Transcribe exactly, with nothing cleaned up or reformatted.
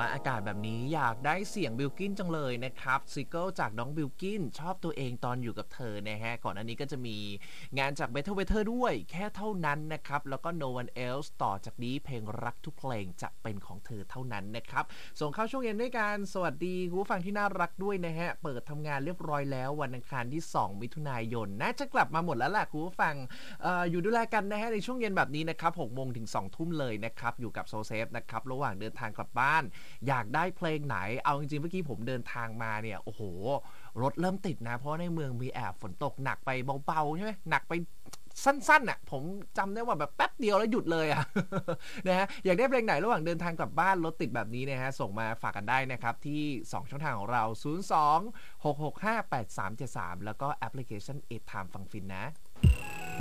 ว่าอากาศแบบนี้อยากได้เสียงบิลกินจังเลยนะครับซิเกิลจากน้องบิลกินชอบตัวเองตอนอยู่กับเธอนะฮะก่อนอันนี้ก็จะมีงานจาก Better Weather ด้วยแค่เท่านั้นนะครับแล้วก็ No One Else ต่อจากนี้เพลงรักทุกเพลงจะเป็นของเธอเท่านั้นนะครับส่งเข้าช่วงเย็นด้วยกันสวัสดีคุณผู้ฟังที่น่ารักด้วยนะฮะเปิดทำงานเรียบร้อยแล้ววันอังคารที่สองมิถุนายนน่าจะกลับมาหมดแล้วแหละคุณผู้ฟัง อ, ออยู่ดูแลกันนะฮะในช่วงเย็นแบบนี้นะครับหกโมงถึงสองทุ่มเลยนะครับอยู่กับโซเซฟนะครับระหว่างเดินทางกลับบ้านอยากได้เพลงไหนเอาจริงๆเมื่อกี้ผมเดินทางมาเนี่ยโอ้โหรถเริ่มติดนะเพราะในเมืองมีแอบฝนตกหนักไปเบาๆใช่ไหมหนักไปสั้นๆน่ะผมจำได้ว่าแบบแป๊บเดียวแล้วหยุดเลยอ่ะ นะฮะอยากได้เพลงไหนระหว่างเดินทางกลับบ้านรถติดแบบนี้นะฮะส่งมาฝากกันได้นะครับที่สองช่องทางของเราศูนย์ สอง หก หก ห้า แปด สาม เจ็ด สามแล้วก็แอปพลิเคชัน เอ ที ไอ เอ็ม ฟังฟินนะ